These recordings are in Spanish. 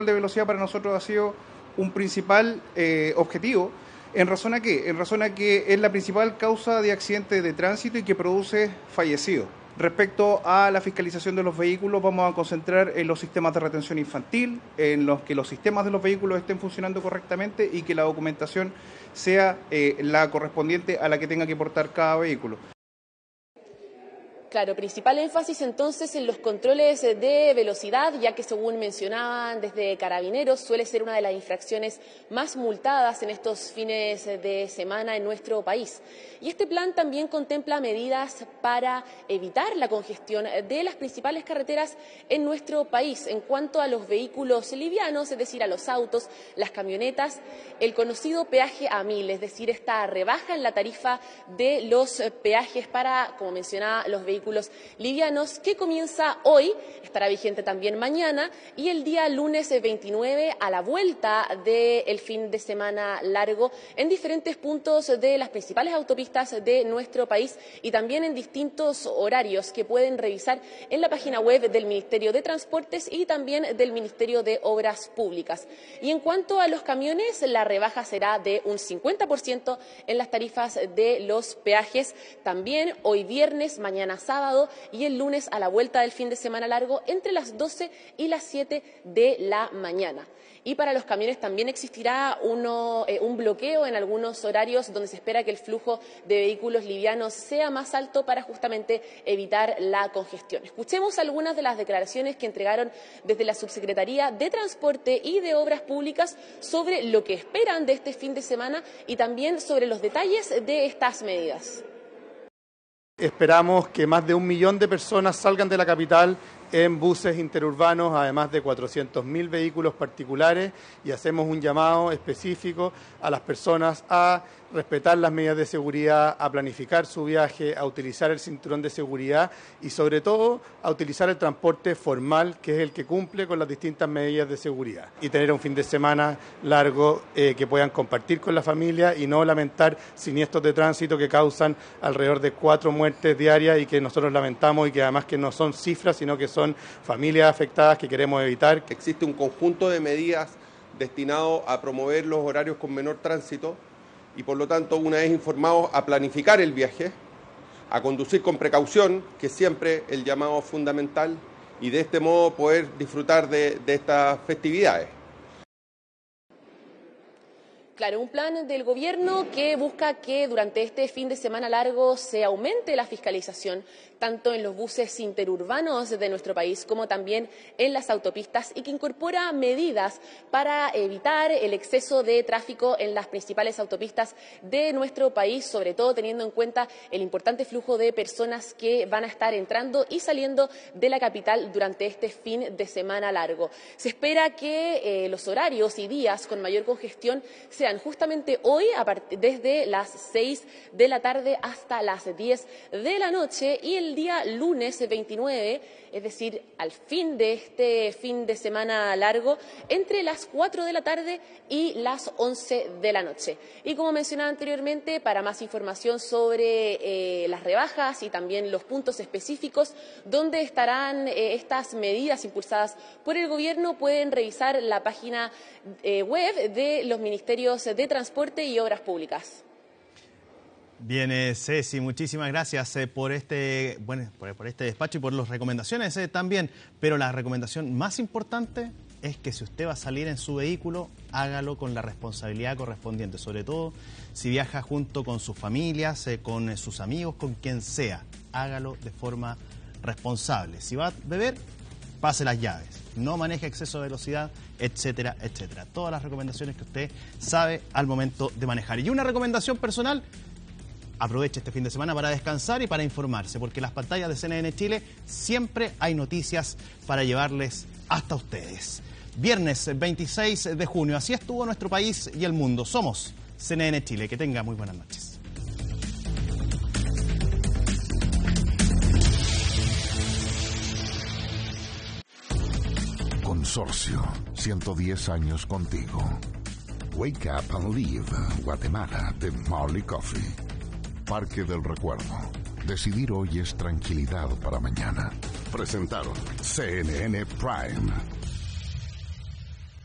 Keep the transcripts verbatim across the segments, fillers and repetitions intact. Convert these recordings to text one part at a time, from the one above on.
de velocidad para nosotros ha sido un principal eh, objetivo. ¿En razón a qué? En razón a que es la principal causa de accidentes de tránsito y que produce fallecidos. Respecto a la fiscalización de los vehículos, vamos a concentrar en los sistemas de retención infantil, en los que los sistemas de los vehículos estén funcionando correctamente y que la documentación sea eh, la correspondiente a la que tenga que portar cada vehículo. Claro, principal énfasis entonces en los controles de velocidad, ya que según mencionaban desde Carabineros suele ser una de las infracciones más multadas en estos fines de semana en nuestro país. Y este plan también contempla medidas para evitar la congestión de las principales carreteras en nuestro país. En cuanto a los vehículos livianos, es decir, a los autos, las camionetas, el conocido peaje a mil, es decir, esta rebaja en la tarifa de los peajes para, como mencionaba, los vehículos vehículos livianos, que comienza hoy, estará vigente también mañana y el día lunes veintinueve a la vuelta del fin de semana largo en diferentes puntos de las principales autopistas de nuestro país y también en distintos horarios que pueden revisar en la página web del Ministerio de Transportes y también del Ministerio de Obras Públicas. Y en cuanto a los camiones, la rebaja será de un cincuenta por ciento en las tarifas de los peajes, también hoy viernes, mañana sábado, sábado y el lunes a la vuelta del fin de semana largo entre las doce y las siete de la mañana. Y para los camiones también existirá uno, eh, un bloqueo en algunos horarios donde se espera que el flujo de vehículos livianos sea más alto para justamente evitar la congestión. Escuchemos algunas de las declaraciones que entregaron desde la Subsecretaría de Transporte y de Obras Públicas sobre lo que esperan de este fin de semana y también sobre los detalles de estas medidas. Esperamos que más de un millón de personas salgan de la capital en buses interurbanos, además de cuatrocientos mil vehículos particulares, y hacemos un llamado específico a las personas a respetar las medidas de seguridad, a planificar su viaje, a utilizar el cinturón de seguridad y sobre todo a utilizar el transporte formal, que es el que cumple con las distintas medidas de seguridad, y tener un fin de semana largo eh, que puedan compartir con la familia y no lamentar siniestros de tránsito que causan alrededor de cuatro muertes diarias y que nosotros lamentamos y que además que no son cifras, sino que son familias afectadas que queremos evitar. Existe un conjunto de medidas destinado a promover los horarios con menor tránsito y por lo tanto, una vez informados, a planificar el viaje, a conducir con precaución, que es siempre el llamado fundamental, y de este modo poder disfrutar de, de estas festividades. Claro, un plan del gobierno que busca que durante este fin de semana largo se aumente la fiscalización, tanto en los buses interurbanos de nuestro país como también en las autopistas, y que incorpora medidas para evitar el exceso de tráfico en las principales autopistas de nuestro país, sobre todo teniendo en cuenta el importante flujo de personas que van a estar entrando y saliendo de la capital durante este fin de semana largo. Se espera que eh, los horarios y días con mayor congestión sean justamente hoy, desde las seis de la tarde hasta las diez de la noche, y el día lunes veintinueve, es decir, al fin de este fin de semana largo, entre las cuatro de la tarde y las once de la noche. Y como mencionaba anteriormente, para más información sobre eh, las rebajas y también los puntos específicos donde estarán eh, estas medidas impulsadas por el gobierno, pueden revisar la página eh, web de los ministerios de Transporte y Obras Públicas. Bien, eh, Ceci, muchísimas gracias eh, por, este, bueno, por, por este despacho y por las recomendaciones eh, también. Pero la recomendación más importante es que si usted va a salir en su vehículo, hágalo con la responsabilidad correspondiente, sobre todo si viaja junto con sus familias, eh, con eh, sus amigos, con quien sea. Hágalo de forma responsable. Si va a beber, pase las llaves, no maneje exceso de velocidad, etcétera, etcétera. Todas las recomendaciones que usted sabe al momento de manejar. Y una recomendación personal: aproveche este fin de semana para descansar y para informarse, porque en las pantallas de C N N Chile siempre hay noticias para llevarles hasta ustedes. Viernes veintiséis de junio, así estuvo nuestro país y el mundo. Somos C N N Chile. Que tenga muy buenas noches. Consorcio, ciento diez años contigo. Wake Up and Live, Guatemala, de Marley Coffee. Parque del Recuerdo. Decidir hoy es tranquilidad para mañana. Presentado C N N Prime.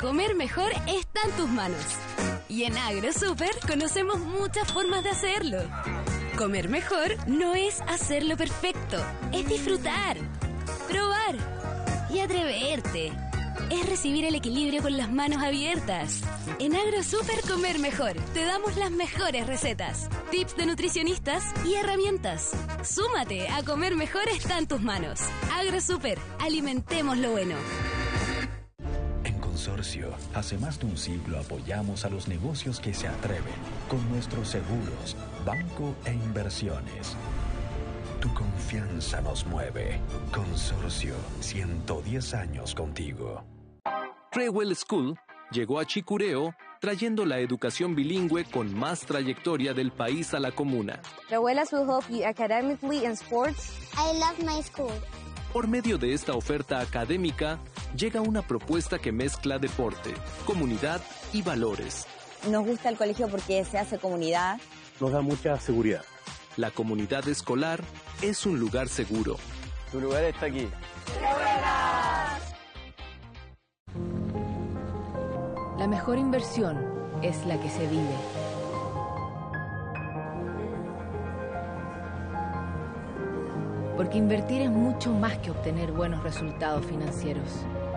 Comer mejor está en tus manos. Y en AgroSuper conocemos muchas formas de hacerlo. Comer mejor no es hacerlo perfecto, es disfrutar, probar y atreverte. Es recibir el equilibrio con las manos abiertas. En AgroSuper Comer Mejor te damos las mejores recetas, tips de nutricionistas y herramientas. Súmate a Comer Mejor está en tus manos. AgroSuper, alimentemos lo bueno. En Consorcio, hace más de un siglo apoyamos a los negocios que se atreven con nuestros seguros, banco e inversiones. Tu confianza nos mueve. Consorcio, ciento diez años contigo. Rewell School llegó a Chicureo trayendo la educación bilingüe con más trayectoria del país a la comuna. Rewellas will help you academically in sports. I love my school. Por medio de esta oferta académica, llega una propuesta que mezcla deporte, comunidad y valores. Nos gusta el colegio porque se hace comunidad. Nos da mucha seguridad. La comunidad escolar es un lugar seguro. Tu lugar está aquí. La mejor inversión es la que se vive. Porque invertir es mucho más que obtener buenos resultados financieros.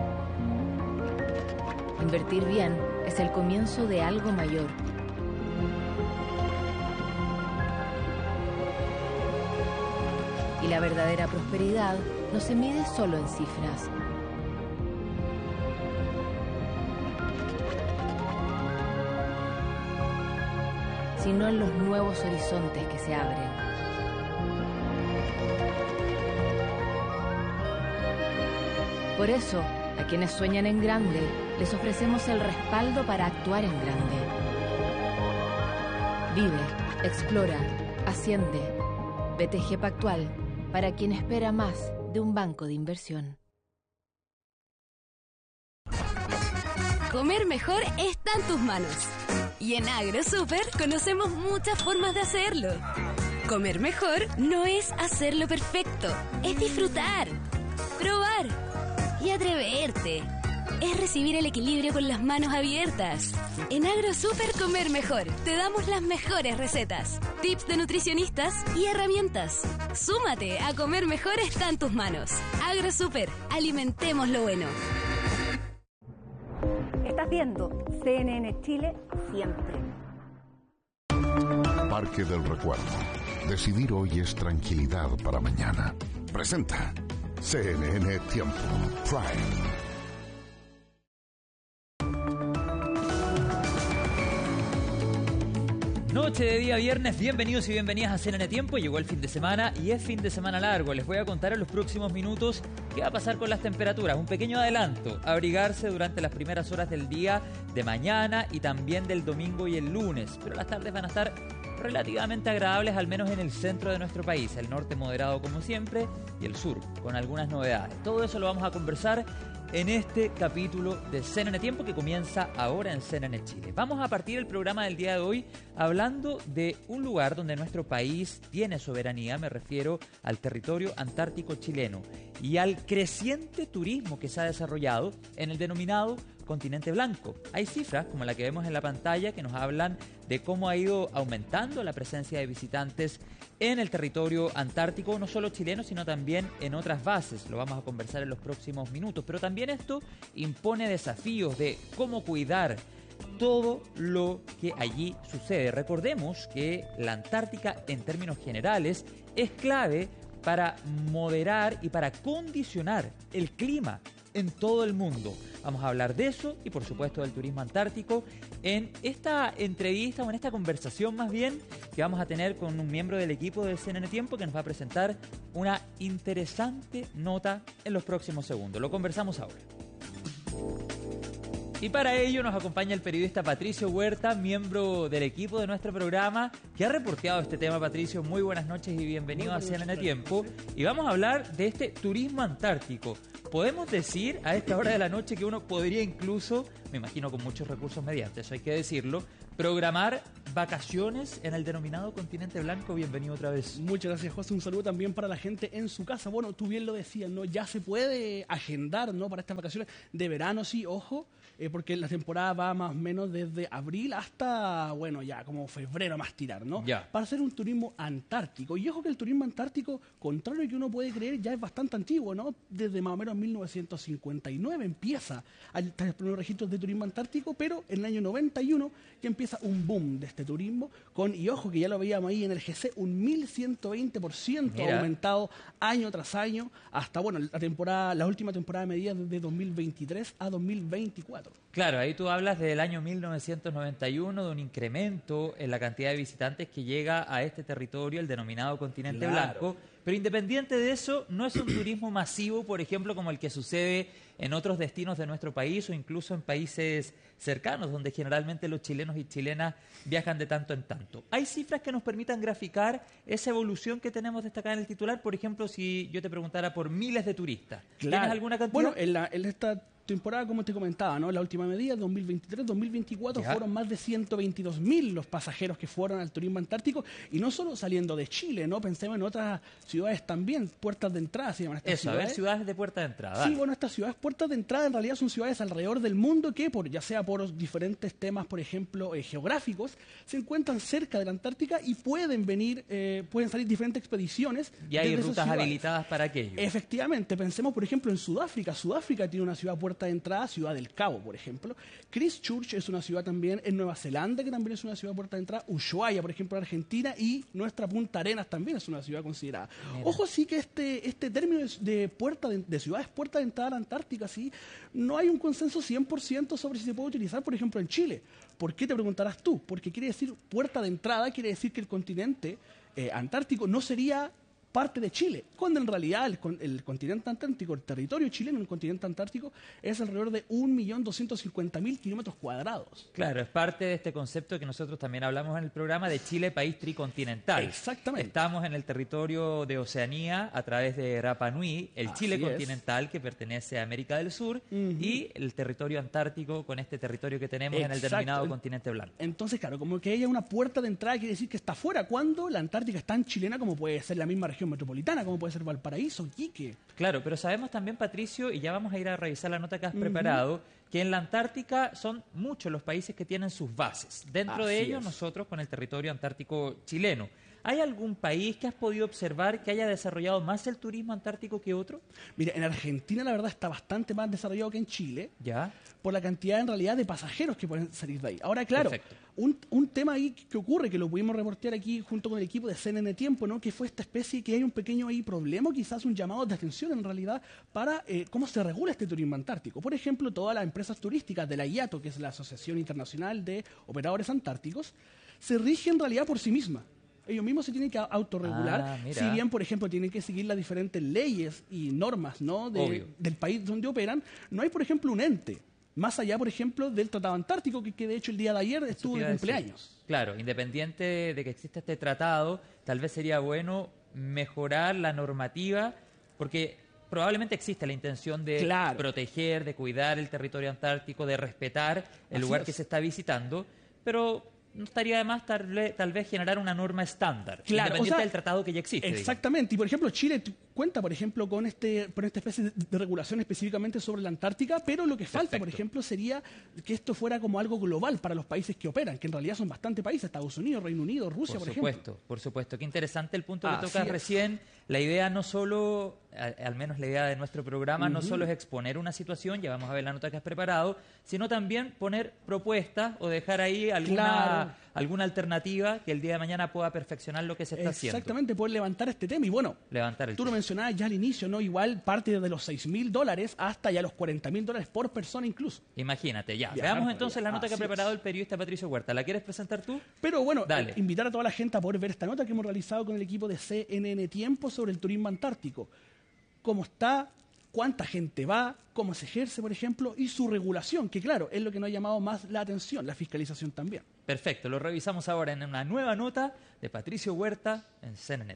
Invertir bien es el comienzo de algo mayor. Y la verdadera prosperidad no se mide solo en cifras. Sino en los nuevos horizontes que se abren. Por eso, a quienes sueñan en grande, les ofrecemos el respaldo para actuar en grande. Vive, explora, asciende. B T G Pactual, para quien espera más de un banco de inversión. Comer mejor está en tus manos. Y en AgroSuper conocemos muchas formas de hacerlo. Comer mejor no es hacerlo perfecto, es disfrutar, probar y atreverte. Es recibir el equilibrio con las manos abiertas. En AgroSuper Comer Mejor te damos las mejores recetas, tips de nutricionistas y herramientas. Súmate a Comer Mejor está en tus manos. AgroSuper, alimentemos lo bueno. Estás viendo C N N Chile siempre. Parque del Recuerdo. Decidir hoy es tranquilidad para mañana. Presenta C N N Tiempo Prime. Noche de día viernes, bienvenidos y bienvenidas a C N N Tiempo. Llegó el fin de semana y es fin de semana largo. Les voy a contar en los próximos minutos qué va a pasar con las temperaturas. Un pequeño adelanto, abrigarse durante las primeras horas del día de mañana y también del domingo y el lunes. Pero las tardes van a estar relativamente agradables, al menos en el centro de nuestro país. El norte moderado como siempre y el sur con algunas novedades. Todo eso lo vamos a conversar en este capítulo de C N N Tiempo que comienza ahora en C N N Chile. Vamos a partir el programa del día de hoy hablando de un lugar donde nuestro país tiene soberanía, me refiero al territorio antártico chileno y al creciente turismo que se ha desarrollado en el denominado continente blanco. Hay cifras como la que vemos en la pantalla que nos hablan de cómo ha ido aumentando la presencia de visitantes en el territorio antártico, no solo chileno, sino también en otras bases. Lo vamos a conversar en los próximos minutos. Pero también esto impone desafíos de cómo cuidar todo lo que allí sucede. Recordemos que la Antártica, en términos generales, es clave para moderar y para condicionar el clima en todo el mundo. Vamos a hablar de eso y por supuesto del turismo antártico en esta entrevista o en esta conversación más bien que vamos a tener con un miembro del equipo de C N N Tiempo que nos va a presentar una interesante nota en los próximos segundos. Lo conversamos ahora. Y para ello nos acompaña el periodista Patricio Huerta, miembro del equipo de nuestro programa, que ha reporteado este tema. Patricio, muy buenas noches y bienvenido a C N N Tiempo. Y vamos a hablar de este turismo antártico. podemos decir a esta hora de la noche que uno podría incluso, me imagino con muchos recursos mediante, eso hay que decirlo, programar vacaciones en el denominado continente blanco. Bienvenido otra vez. Muchas gracias, José. Un saludo también para la gente en su casa. Bueno, tú bien lo decías, ¿no? Ya se puede agendar, ¿no? Para estas vacaciones de verano, sí, ojo, eh, porque la temporada va más o menos desde abril hasta, bueno, ya como febrero más tirar, ¿no? Ya. Para hacer un turismo antártico. Y ojo que el turismo antártico, contrario a lo que uno puede creer, ya es bastante antiguo, ¿no? Desde más o menos mil novecientos cincuenta y nueve empieza a estar los primeros registros de turismo antártico, pero en el año noventa y uno ya empieza un boom de este turismo, con, y ojo que ya lo veíamos ahí en el G C, un mil ciento veinte por ciento aumentado año tras año, hasta, bueno, la temporada, la última temporada de medidas desde dos mil veintitrés a dos mil veinticuatro. Claro, ahí tú hablas del año mil novecientos noventa y uno, de un incremento en la cantidad de visitantes que llega a este territorio, el denominado continente claro. blanco. Pero independiente de eso, no es un turismo masivo, por ejemplo, como el que sucede en otros destinos de nuestro país o incluso en países cercanos, donde generalmente los chilenos y chilenas viajan de tanto en tanto. ¿Hay cifras que nos permitan graficar esa evolución que tenemos destacada en el titular? Por ejemplo, si yo te preguntara por miles de turistas, claro. ¿tienes alguna cantidad? Bueno, en, la, en esta temporada, como te comentaba, ¿no? La última medida, dos mil veintitrés dos mil veinticuatro, ya. fueron más de ciento veintidós mil los pasajeros que fueron al turismo antártico, y no solo saliendo de Chile, ¿no? Pensemos en otras ciudades también, puertas de entrada se llaman estas Eso, ciudades. A ver, ciudades de puerta de entrada. Sí, bueno, estas ciudades puertas de entrada en realidad son ciudades alrededor del mundo que, por ya sea por diferentes temas, por ejemplo, eh, geográficos, se encuentran cerca de la Antártica y pueden venir, eh, pueden salir diferentes expediciones. Y hay rutas habilitadas para aquello. Efectivamente, pensemos, por ejemplo, en Sudáfrica. Sudáfrica tiene una ciudad puerta de entrada, Ciudad del Cabo, por ejemplo. Christchurch es una ciudad también en Nueva Zelanda, que también es una ciudad puerta de entrada. Ushuaia, por ejemplo, en Argentina, y nuestra Punta Arenas también es una ciudad considerada. Mira. Ojo, sí que este, este término de, de puerta de, de ciudades puerta de entrada a la Antártica, sí, no hay un consenso cien por ciento sobre si se puede utilizar, por ejemplo, en Chile. ¿Por qué te preguntarás tú? Porque quiere decir puerta de entrada, quiere decir que el continente eh, antártico no sería parte de Chile, cuando en realidad el, el continente antártico, el territorio chileno en el continente antártico es alrededor de un millón doscientos cincuenta mil kilómetros cuadrados. Claro, es parte de este concepto que nosotros también hablamos en el programa de Chile, país tricontinental. Exactamente. Estamos en el territorio de Oceanía a través de Rapa Nui, el Así Chile es. continental que pertenece a América del Sur, uh-huh. y el territorio antártico con este territorio que tenemos Exacto. en el denominado continente blanco. Entonces, claro, como que haya una puerta de entrada quiere decir que está fuera, cuando la Antártica es tan chilena como puede ser la misma región metropolitana, como puede ser Valparaíso, Iquique. Claro, pero sabemos también, Patricio, y ya vamos a ir a revisar la nota que has Uh-huh. preparado, que en la Antártica son muchos los países que tienen sus bases. Dentro Así de ellos, es. nosotros con el territorio antártico chileno. ¿Hay algún país que has podido observar que haya desarrollado más el turismo antártico que otro? Mira, en Argentina la verdad está bastante más desarrollado que en Chile. Ya. Por la cantidad en realidad de pasajeros que pueden salir de ahí. Ahora, claro, un, un tema ahí que ocurre, que lo pudimos reportear aquí junto con el equipo de C N N Tiempo, ¿no? Que fue esta especie, que hay un pequeño ahí problema, quizás un llamado de atención en realidad, para eh, cómo se regula este turismo antártico. Por ejemplo, todas las empresas turísticas de la I A T O, que es la Asociación Internacional de Operadores Antárticos, se rigen en realidad por sí mismas. Ellos mismos se tienen que autorregular, ah, si bien, por ejemplo, tienen que seguir las diferentes leyes y normas, ¿no? de, del país donde operan. No hay, por ejemplo, un ente, más allá, por ejemplo, del Tratado Antártico, que, que de hecho el día de ayer estuvo de cumpleaños. Decir. Claro, independiente de que exista este tratado, tal vez sería bueno mejorar la normativa, porque probablemente existe la intención de claro. proteger, de cuidar el territorio antártico, de respetar el Así lugar es. que se está visitando, pero no estaría de más tal, tal vez generar una norma estándar, claro, independiente o sea, del tratado que ya existe. Exactamente, digamos. Y por ejemplo Chile cuenta, por ejemplo, con este con esta especie de, de regulación específicamente sobre la Antártica, pero lo que falta, Perfecto. por ejemplo, sería que esto fuera como algo global para los países que operan, que en realidad son bastante países, Estados Unidos, Reino Unido, Rusia, por, por ejemplo. Por supuesto, por supuesto. Qué interesante el punto que Así tocas es. recién. La idea no solo, al, al menos la idea de nuestro programa, uh-huh. no solo es exponer una situación, ya vamos a ver la nota que has preparado, sino también poner propuestas o dejar ahí alguna, claro. alguna alternativa que el día de mañana pueda perfeccionar lo que se está haciendo. Exactamente, poder levantar este tema. Y bueno, levantar el tú tema. lo mencionabas ya al inicio, ¿no? Igual parte desde los seis mil dólares hasta ya los cuarenta mil dólares por persona incluso. Imagínate, ya. Viajar Veamos entonces la nota Así que ha preparado es. el periodista Patricio Huerta. ¿La quieres presentar tú? Pero bueno, Dale. Eh, invitar a toda la gente a poder ver esta nota que hemos realizado con el equipo de C N N Tiempo sobre el turismo antártico. Cómo está, cuánta gente va, cómo se ejerce, por ejemplo, y su regulación, que claro, es lo que nos ha llamado más la atención, la fiscalización también. Perfecto, lo revisamos ahora en una nueva nota de Patricio Huerta en C N N Tiempo.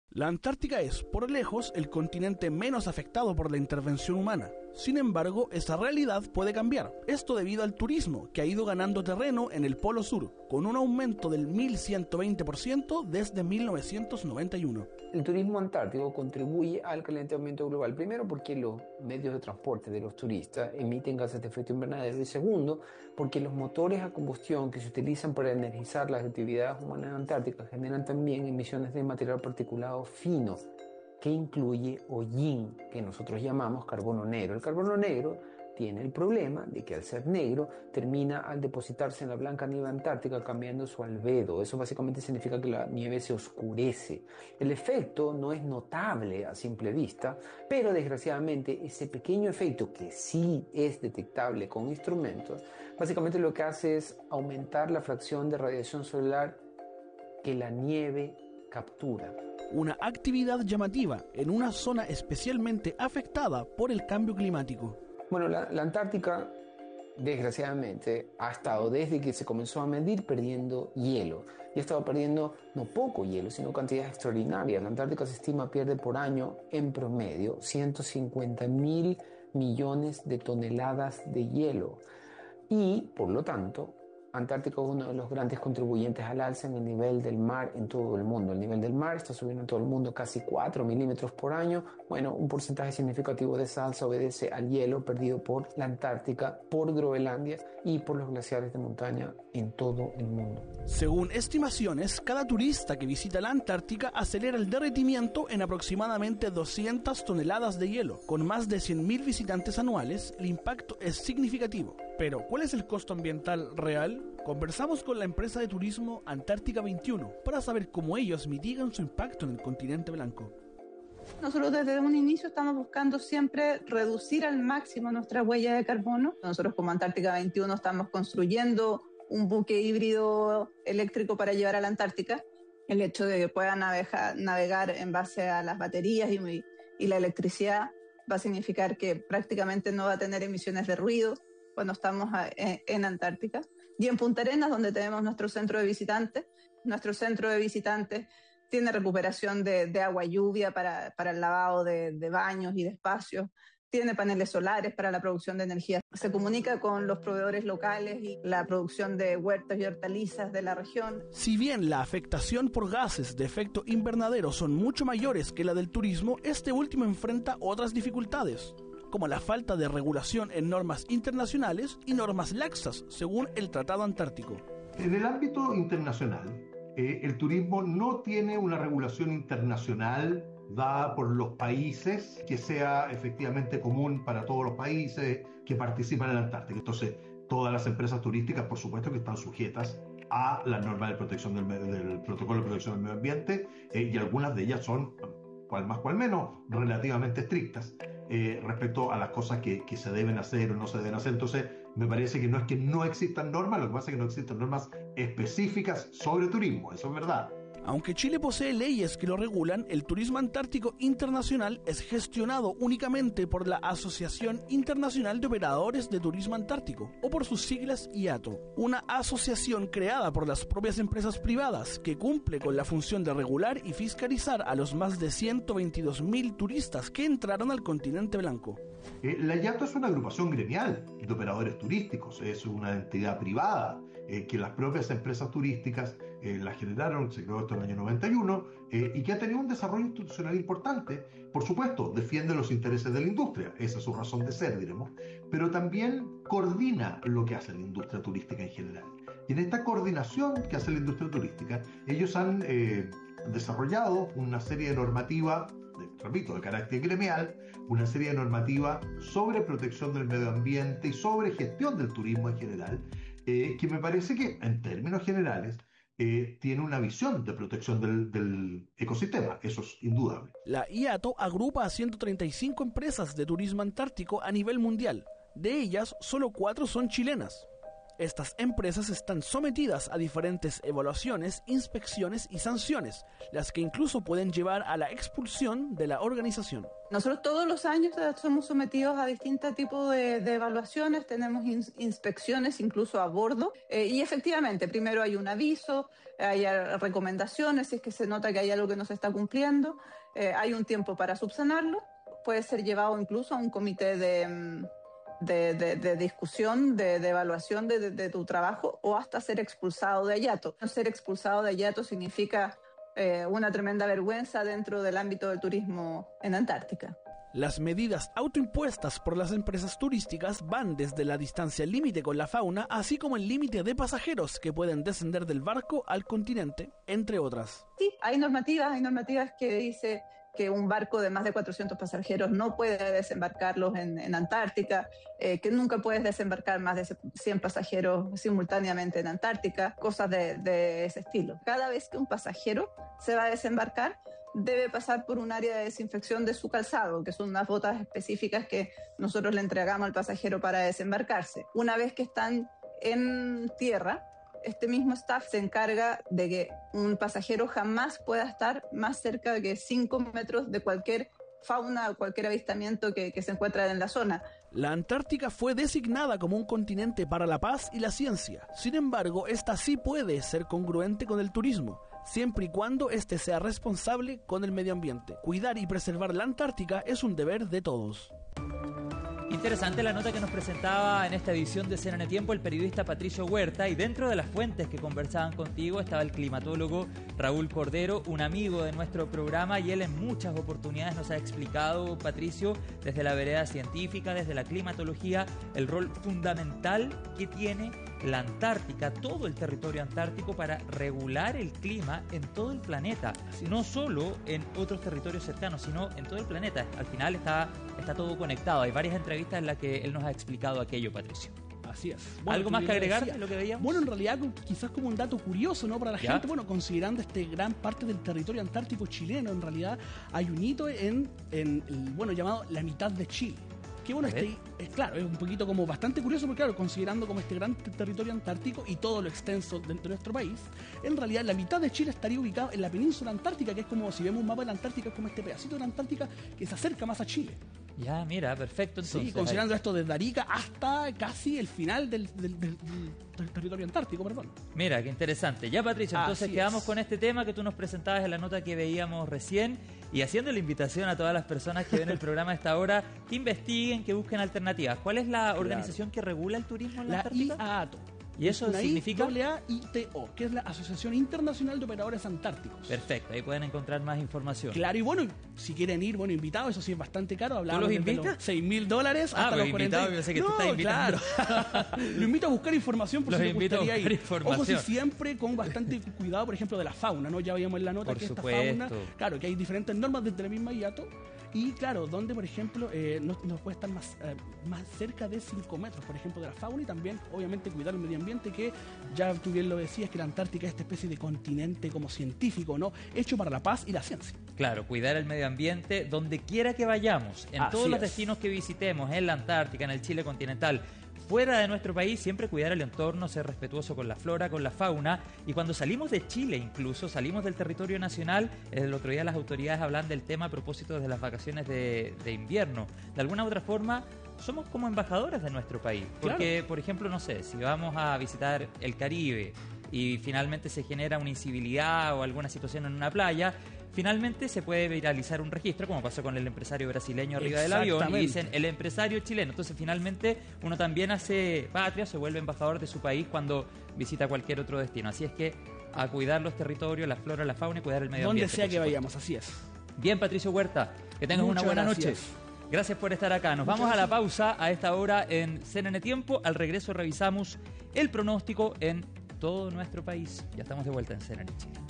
La Antártica es, por lejos, el continente menos afectado por la intervención humana. Sin embargo, esa realidad puede cambiar. Esto debido al turismo, que ha ido ganando terreno en el Polo Sur, con un aumento del mil ciento veinte por ciento desde mil novecientos noventa y uno. El turismo antártico contribuye al calentamiento global, primero porque los medios de transporte de los turistas emiten gases de efecto invernadero y segundo porque los motores a combustión que se utilizan para energizar las actividades humanas antárticas generan también emisiones de material particulado fino que incluye hollín, que nosotros llamamos carbono negro. El carbono negro tiene el problema de que al ser negro termina al depositarse en la blanca nieve antártica cambiando su albedo. Eso básicamente significa que la nieve se oscurece. El efecto no es notable a simple vista, pero desgraciadamente ese pequeño efecto que sí es detectable con instrumentos, básicamente lo que hace es aumentar la fracción de radiación solar que la nieve captura. Una actividad llamativa en una zona especialmente afectada por el cambio climático. Bueno, la, la Antártica, desgraciadamente, ha estado desde que se comenzó a medir perdiendo hielo. Y ha estado perdiendo no poco hielo, sino cantidades extraordinarias. La Antártica se estima pierde por año, en promedio, ciento cincuenta mil millones de toneladas de hielo. Y, por lo tanto, Antártica es uno de los grandes contribuyentes al alza en el nivel del mar en todo el mundo. El nivel del mar está subiendo en todo el mundo casi cuatro milímetros por año. Bueno, un porcentaje significativo de esa alza obedece al hielo perdido por la Antártica, por Groenlandia y por los glaciares de montaña en todo el mundo. Según estimaciones, cada turista que visita la Antártica acelera el derretimiento en aproximadamente doscientas toneladas de hielo. Con más de cien mil visitantes anuales, el impacto es significativo. Pero, ¿cuál es el costo ambiental real? Conversamos con la empresa de turismo Antártica veintiuno para saber cómo ellos mitigan su impacto en el continente blanco. Nosotros desde un inicio estamos buscando siempre reducir al máximo nuestra huella de carbono. Nosotros como Antártica veintiuno estamos construyendo un buque híbrido eléctrico para llevar a la Antártica. El hecho de que puedan navegar, navegar en base a las baterías y, y la electricidad va a significar que prácticamente no va a tener emisiones de ruido cuando estamos a, en, en Antártica. Y en Punta Arenas, donde tenemos nuestro centro de visitantes, nuestro centro de visitantes tiene recuperación de, de agua y lluvia para, para el lavado de, de baños y de espacios, tiene paneles solares para la producción de energía. Se comunica con los proveedores locales y la producción de huertos y hortalizas de la región. Si bien la afectación por gases de efecto invernadero son mucho mayores que la del turismo, este último enfrenta otras dificultades, como la falta de regulación en normas internacionales y normas laxas, según el Tratado Antártico. En el ámbito internacional, eh, el turismo no tiene una regulación internacional dada por los países que sea efectivamente común para todos los países que participan en la Antártica. Entonces, todas las empresas turísticas, por supuesto, que están sujetas a las normas de protección del, del protocolo de protección del medio ambiente, eh, y algunas de ellas son, cual más cual menos, relativamente estrictas eh, respecto a las cosas que, que se deben hacer o no se deben hacer. Entonces, me parece que no es que no existan normas, lo que pasa es que no existen normas específicas sobre turismo, eso es verdad. Aunque Chile posee leyes que lo regulan, el turismo antártico internacional es gestionado únicamente por la Asociación Internacional de Operadores de Turismo Antártico, o por sus siglas I A T O, una asociación creada por las propias empresas privadas que cumple con la función de regular y fiscalizar a los más de ciento veintidós mil turistas que entraron al continente blanco. Eh, la I A T O es una agrupación gremial de operadores turísticos, es una entidad privada eh, que las propias empresas turísticas eh, la generaron, se creó esto en el año noventa y uno, eh, y que ha tenido un desarrollo institucional importante. Por supuesto, defiende los intereses de la industria, esa es su razón de ser, diremos, pero también coordina lo que hace la industria turística en general. Y en esta coordinación que hace la industria turística, ellos han eh, desarrollado una serie de normativas, de, repito, de carácter gremial, una serie de normativas sobre protección del medio ambiente y sobre gestión del turismo en general, eh, que me parece que, en términos generales, Eh, tiene una visión de protección del, del ecosistema, eso es indudable. La I A T O agrupa a ciento treinta y cinco empresas de turismo antártico a nivel mundial. De ellas, solo cuatro son chilenas. Estas empresas están sometidas a diferentes evaluaciones, inspecciones y sanciones, las que incluso pueden llevar a la expulsión de la organización. Nosotros todos los años somos sometidos a distintos tipos de, de evaluaciones, tenemos ins- inspecciones incluso a bordo eh, y efectivamente primero hay un aviso, hay recomendaciones si es que se nota que hay algo que no se está cumpliendo, eh, hay un tiempo para subsanarlo, puede ser llevado incluso a un comité de... De, de, de discusión, de, de evaluación de, de, de tu trabajo o hasta ser expulsado de Hayato. Ser expulsado de Hayato significa eh, una tremenda vergüenza dentro del ámbito del turismo en Antártica. Las medidas autoimpuestas por las empresas turísticas van desde la distancia límite con la fauna, así como el límite de pasajeros que pueden descender del barco al continente, entre otras. Sí, hay normativas, hay normativas que dice que un barco de más de cuatrocientos pasajeros no puede desembarcarlos en, en Antártica, eh, que nunca puedes desembarcar más de cien pasajeros simultáneamente en Antártica, cosas de, de ese estilo. Cada vez que un pasajero se va a desembarcar, debe pasar por un área de desinfección de su calzado, que son unas botas específicas que nosotros le entregamos al pasajero para desembarcarse. Una vez que están en tierra, este mismo staff se encarga de que un pasajero jamás pueda estar más cerca de que cinco metros de cualquier fauna o cualquier avistamiento que, que se encuentra en la zona. La Antártica fue designada como un continente para la paz y la ciencia. Sin embargo, esta sí puede ser congruente con el turismo, siempre y cuando éste sea responsable con el medio ambiente. Cuidar y preservar la Antártica es un deber de todos. Interesante la nota que nos presentaba en esta edición de C N N Tiempo el periodista Patricio Huerta, y dentro de las fuentes que conversaban contigo estaba el climatólogo Raúl Cordero, un amigo de nuestro programa, y él en muchas oportunidades nos ha explicado, Patricio, desde la vereda científica, desde la climatología, el rol fundamental que tiene la Antártica, todo el territorio antártico, para regular el clima en todo el planeta, no solo en otros territorios cercanos, sino en todo el planeta. Al final está, está todo conectado. Hay varias entrevistas en las que él nos ha explicado aquello, Patricio. Así es. Bueno, ¿algo más que agregar de lo que veíamos? Bueno, en realidad quizás como un dato curioso, ¿no? Para la ¿Ya? gente, bueno, considerando este gran parte del territorio antártico chileno, en realidad hay un hito en, en el, bueno, llamado la mitad de Chile. Que bueno, este, es claro, es un poquito como bastante curioso, porque claro, considerando como este gran territorio antártico y todo lo extenso de, de nuestro país, en realidad la mitad de Chile estaría ubicado en la península antártica, que es como, si vemos un mapa de la Antártica, es como este pedacito de la Antártica que se acerca más a Chile. Ya, mira, perfecto. Entonces, sí, considerando esto desde Arica hasta casi el final del, del, del, del territorio antártico, perdón. Mira, qué interesante. Ya, Patricio, entonces Así quedamos es. con este tema que tú nos presentabas en la nota que veíamos recién, y haciendo la invitación a todas las personas que ven el programa a esta hora, que investiguen, que busquen alternativas. ¿Cuál es la Claro. organización que regula el turismo en la, La Antártica? I A A T O. ¿Y eso Una significa? I A I T O, que es la Asociación Internacional de Operadores Antárticos. Perfecto, ahí pueden encontrar más información. Claro, y bueno, si quieren ir, bueno, invitados, eso sí es bastante caro. Hablamos los desde invitas? los seis mil dólares Ah, hasta pero los cuarenta. invitado, yo sé que tú no, estás invitando. claro. Lo invito a buscar información por Los si les invito a gustaría buscar ir. información. Ojo, sí, siempre con bastante cuidado, por ejemplo, de la fauna, ¿no? Ya veíamos en la nota Por que supuesto. esta fauna, claro, que hay diferentes normas desde la misma I A T O. Y claro, donde por ejemplo eh, no, no puede estar más, eh, más cerca de cinco metros, por ejemplo, de la fauna, y también obviamente cuidar el medio ambiente, que ya tú bien lo decías, que la Antártica es esta especie de continente como científico, ¿no? Hecho para la paz y la ciencia. Claro, cuidar el medio ambiente donde quiera que vayamos, en Así todos los es. destinos que visitemos, en la Antártica, en el Chile continental, fuera de nuestro país, siempre cuidar el entorno, ser respetuoso con la flora, con la fauna. Y cuando salimos de Chile, incluso salimos del territorio nacional, el otro día las autoridades hablan del tema a propósito de las vacaciones de, de invierno. De alguna u otra forma, somos como embajadores de nuestro país. Porque, claro, por ejemplo, no sé, si vamos a visitar el Caribe y finalmente se genera una incivilidad o alguna situación en una playa, finalmente se puede viralizar un registro, como pasó con el empresario brasileño arriba del avión, y dicen el empresario chileno. Entonces finalmente uno también hace patria, se vuelve embajador de su país cuando visita cualquier otro destino. Así es que a cuidar los territorios, la flora, la fauna y cuidar el medio Donde ambiente. sea que vayamos, así es. Bien, Patricio Huerta, que tengas Muchas una buena gracias. noche. Gracias por estar acá. Nos Muchas vamos a la gracias. pausa a esta hora en C N N Tiempo. Al regreso revisamos el pronóstico en todo nuestro país. Ya estamos de vuelta en C N N Chile.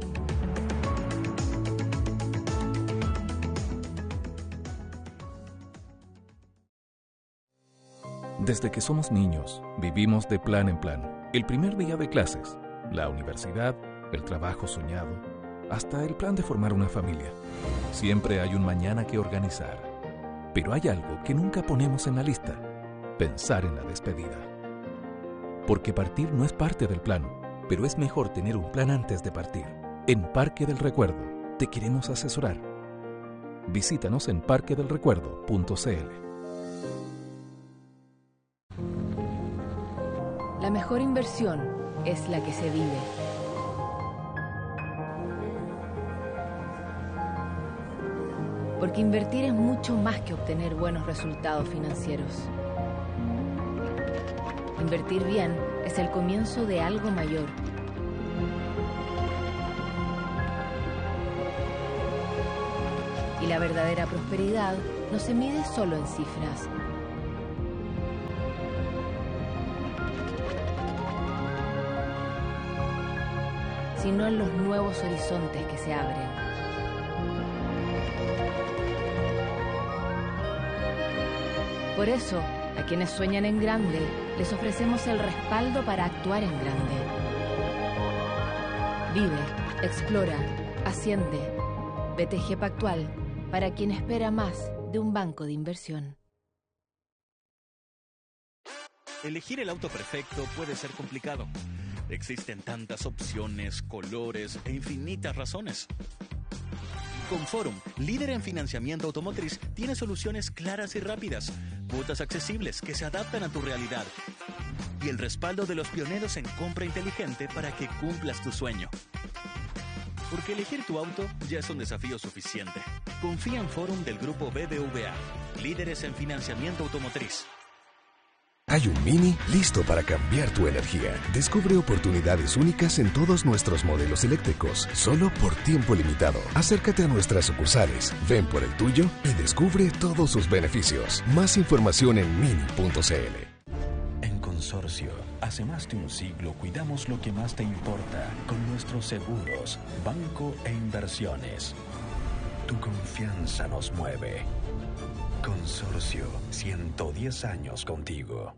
Desde que somos niños, vivimos de plan en plan. El primer día de clases, la universidad, el trabajo soñado, hasta el plan de formar una familia. Siempre hay un mañana que organizar. Pero hay algo que nunca ponemos en la lista: pensar en la despedida. porque partir no es parte del plan, pero es mejor tener un plan antes de partir. En Parque del Recuerdo te queremos asesorar. Visítanos en parque del recuerdo punto c l. La mejor inversión es la que se vive. Porque invertir es mucho más que obtener buenos resultados financieros. Invertir bien es el comienzo de algo mayor. Y la verdadera prosperidad no se mide solo en cifras. Sino en los nuevos horizontes que se abren. Por eso, a quienes sueñan en grande, les ofrecemos el respaldo para actuar en grande. Vive, explora, asciende. B T G Pactual, para quien espera más de un banco de inversión. Elegir el auto perfecto puede ser complicado. Existen tantas opciones, colores e infinitas razones. Conforum, líder en financiamiento automotriz, tiene soluciones claras y rápidas, cuotas accesibles que se adaptan a tu realidad y el respaldo de los pioneros en compra inteligente para que cumplas tu sueño. Porque elegir tu auto ya es un desafío suficiente. Confía en Forum del grupo B B V A, líderes en financiamiento automotriz. Hay un Mini listo para cambiar tu energía. Descubre oportunidades únicas en todos nuestros modelos eléctricos, solo por tiempo limitado. Acércate a nuestras sucursales, ven por el tuyo y descubre todos sus beneficios. Más información en mini punto c l. En Consorcio, hace más de un siglo cuidamos lo que más te importa con nuestros seguros, banco e inversiones. Tu confianza nos mueve. Consorcio, ciento diez años contigo.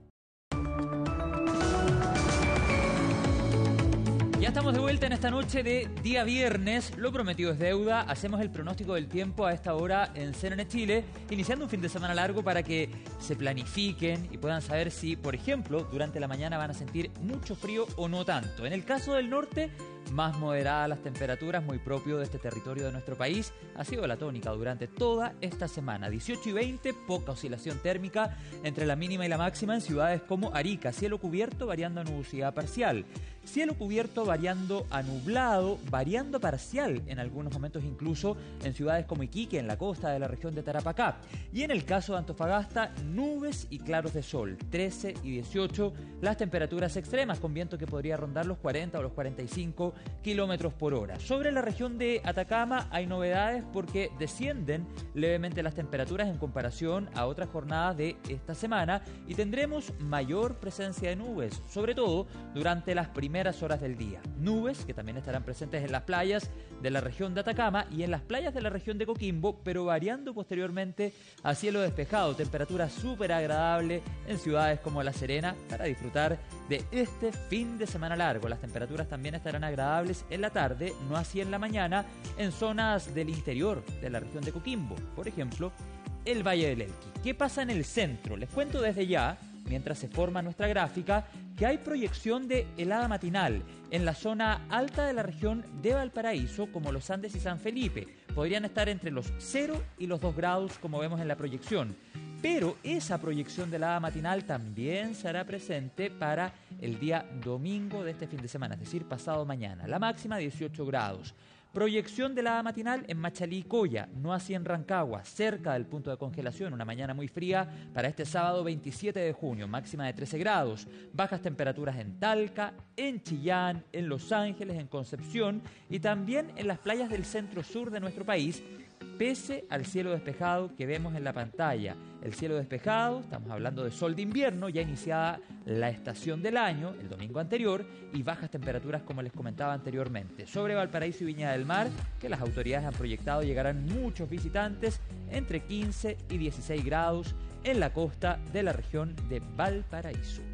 Ya estamos de vuelta en esta noche de día viernes. Lo prometido es deuda. Hacemos el pronóstico del tiempo a esta hora en C N N Chile, iniciando un fin de semana largo para que se planifiquen y puedan saber si, por ejemplo, durante la mañana van a sentir mucho frío o no tanto. En el caso del norte, más moderadas las temperaturas, muy propio de este territorio de nuestro país. Ha sido la tónica durante toda esta semana. dieciocho y veinte, poca oscilación térmica entre la mínima y la máxima en ciudades como Arica. Cielo cubierto variando a nubosidad parcial. Cielo cubierto variando a nublado, variando parcial en algunos momentos incluso en ciudades como Iquique, en la costa de la región de Tarapacá. Y en el caso de Antofagasta, nubes y claros de sol, trece y dieciocho. Las temperaturas extremas con viento que podría rondar los cuarenta o los cuarenta y cinco kilómetros por hora. Sobre la región de Atacama hay novedades porque descienden levemente las temperaturas en comparación a otras jornadas de esta semana y tendremos mayor presencia de nubes, sobre todo durante las primeras horas del día. Nubes que también estarán presentes en las playas de la región de Atacama y en las playas de la región de Coquimbo, pero variando posteriormente a cielo despejado. Temperatura súper agradable en ciudades como La Serena para disfrutar de este fin de semana largo. Las temperaturas también estarán agradables en la tarde, no así en la mañana, en zonas del interior de la región de Coquimbo. Por ejemplo, el Valle del Elqui. ¿Qué pasa en el centro? Les cuento desde ya, mientras se forma nuestra gráfica, que hay proyección de helada matinal en la zona alta de la región de Valparaíso, como los Andes y San Felipe. Podrían estar entre los cero y los dos grados, como vemos en la proyección. Pero esa proyección de helada matinal también será presente para el día domingo de este fin de semana, es decir, pasado mañana. La máxima dieciocho grados. Proyección de helada matinal en Machalí y Coya, no así en Rancagua, cerca del punto de congelación. Una mañana muy fría para este sábado veintisiete de junio, máxima de trece grados. Bajas temperaturas en Talca, en Chillán, en Los Ángeles, en Concepción y también en las playas del centro-sur de nuestro país, pese al cielo despejado que vemos en la pantalla. El cielo despejado, estamos hablando de sol de invierno, ya iniciada la estación del año, el domingo anterior, y bajas temperaturas como les comentaba anteriormente. Sobre Valparaíso y Viña del Mar, que las autoridades han proyectado llegarán muchos visitantes, entre quince y dieciséis grados en la costa de la región de Valparaíso.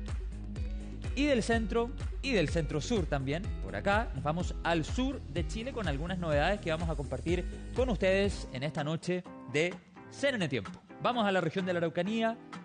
Y del centro, y del centro sur también, por acá, nos vamos al sur de Chile con algunas novedades que vamos a compartir con ustedes en esta noche de C N N Tiempo. Vamos a la región de la Araucanía, a la región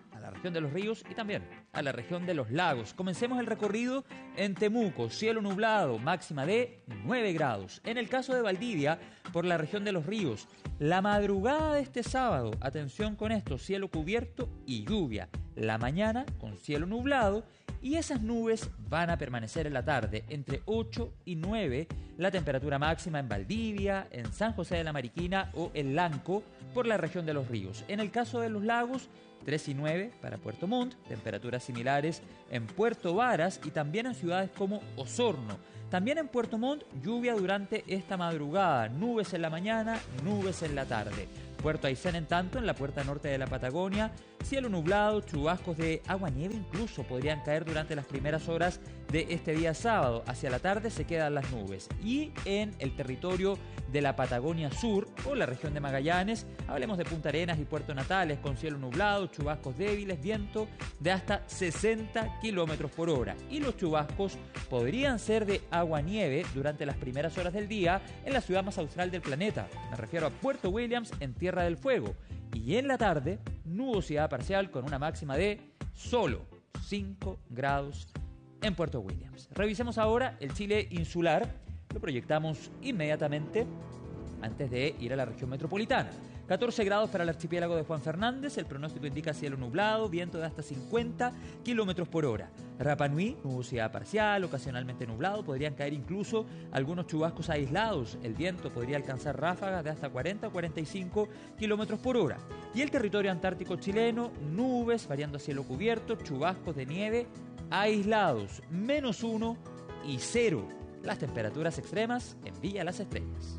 región de los ríos y también a la región de los lagos. Comencemos el recorrido en Temuco, cielo nublado, máxima de nueve grados. En el caso de Valdivia, por la región de los ríos, la madrugada de este sábado, atención con esto, cielo cubierto y lluvia. La mañana con cielo nublado y esas nubes van a permanecer en la tarde, entre ocho y nueve, la temperatura máxima en Valdivia, en San José de la Mariquina o en Lanco, por la región de los ríos. En el caso de los lagos, tres y nueve para Puerto Montt, temperaturas similares en Puerto Varas y también en ciudades como Osorno. También en Puerto Montt, lluvia durante esta madrugada, nubes en la mañana, nubes en la tarde. Puerto Aysén, en tanto, en la puerta norte de la Patagonia, cielo nublado, chubascos de agua-nieve incluso podrían caer durante las primeras horas de este día sábado. Hacia la tarde se quedan las nubes. Y en el territorio de la Patagonia Sur o la región de Magallanes, hablemos de Punta Arenas y Puerto Natales, con cielo nublado, chubascos débiles, viento de hasta sesenta kilómetros por hora. Y los chubascos podrían ser de agua-nieve durante las primeras horas del día en la ciudad más austral del planeta. Me refiero a Puerto Williams, en Tierra del Fuego. Y en la tarde, nubosidad parcial con una máxima de solo cinco grados en Puerto Williams. Revisemos ahora el Chile insular. Lo proyectamos inmediatamente antes de ir a la región metropolitana. catorce grados para el archipiélago de Juan Fernández. El pronóstico indica cielo nublado, viento de hasta cincuenta kilómetros por hora. Rapa Nui, nubosidad parcial, ocasionalmente nublado. Podrían caer incluso algunos chubascos aislados. El viento podría alcanzar ráfagas de hasta cuarenta a cuarenta y cinco kilómetros por hora. Y el territorio antártico chileno, nubes variando a cielo cubierto, chubascos de nieve aislados, menos uno y cero. Las temperaturas extremas en Villa Las Estrellas.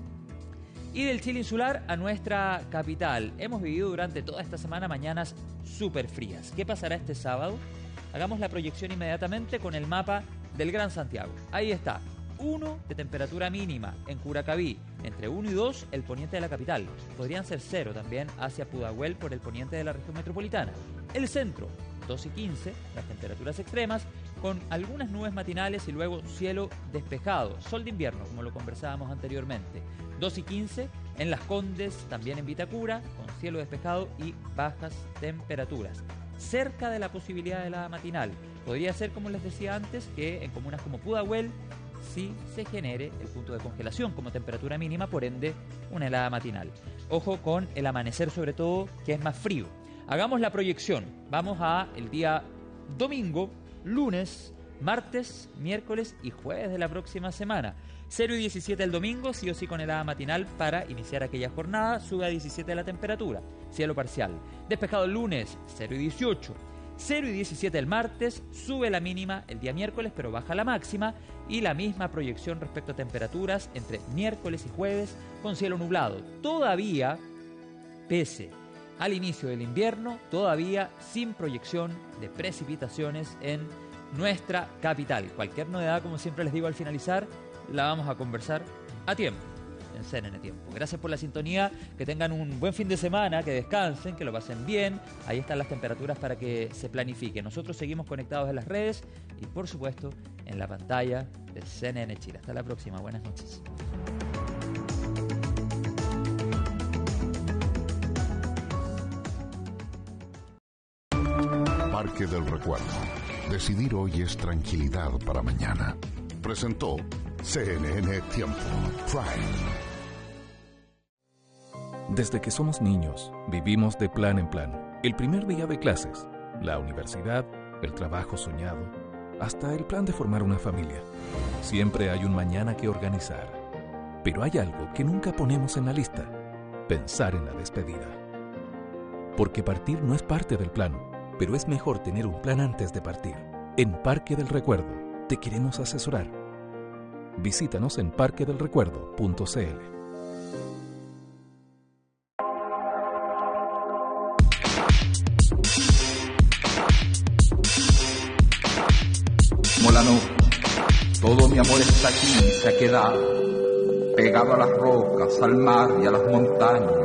Y del Chile insular a nuestra capital. Hemos vivido durante toda esta semana mañanas súper frías. ¿Qué pasará este sábado? Hagamos la proyección inmediatamente con el mapa del Gran Santiago. Ahí está. uno de temperatura mínima en Curacaví. Entre uno y dos el poniente de la capital. Podrían ser cero también hacia Pudahuel por el poniente de la región metropolitana. El centro, dos y quince, las temperaturas extremas, con algunas nubes matinales y luego cielo despejado. Sol de invierno, como lo conversábamos anteriormente. dos y quince en Las Condes, también en Vitacura, con cielo despejado y bajas temperaturas. Cerca de la posibilidad de helada matinal. Podría ser, como les decía antes, que en comunas como Pudahuel sí se genere el punto de congelación como temperatura mínima, por ende una helada matinal. Ojo con el amanecer, sobre todo, que es más frío. Hagamos la proyección. Vamos a el día domingo, lunes, martes, miércoles y jueves de la próxima semana. cero y diecisiete el domingo, sí o sí con helada matinal para iniciar aquella jornada. Sube a diecisiete la temperatura, cielo parcial. Despejado el lunes, cero y dieciocho. cero y diecisiete el martes, sube la mínima el día miércoles, pero baja la máxima. Y la misma proyección respecto a temperaturas entre miércoles y jueves con cielo nublado. Todavía, pese al inicio del invierno, todavía sin proyección de precipitaciones en nuestra capital. Cualquier novedad, como siempre les digo al finalizar, la vamos a conversar a tiempo en C N N Tiempo. Gracias por la sintonía, que tengan un buen fin de semana, que descansen, que lo pasen bien. Ahí están las temperaturas para que se planifique. Nosotros seguimos conectados en las redes y, por supuesto, en la pantalla de C N N Chile. Hasta la próxima. Buenas noches. Parque del Recuerdo. Decidir hoy es tranquilidad para mañana. Presentó C N N Tiempo Prime. Desde que somos niños, vivimos de plan en plan. El primer día de clases, la universidad, el trabajo soñado, hasta el plan de formar una familia. Siempre hay un mañana que organizar. Pero hay algo que nunca ponemos en la lista: pensar en la despedida. Porque partir no es parte del plan, pero es mejor tener un plan antes de partir. En Parque del Recuerdo te queremos asesorar. Visítanos en parque del recuerdo punto c l. Molano, todo mi amor está aquí, se ha quedado pegado a las rocas, al mar y a las montañas.